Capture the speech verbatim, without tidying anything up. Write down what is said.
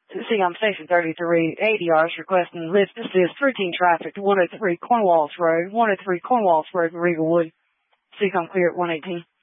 Seacom Station thirty-three eighty yards requesting lift assist routine traffic to one oh three Cornwallis Road, one oh three Cornwallis Road, Regalwood. Seacom clear at one eighteen.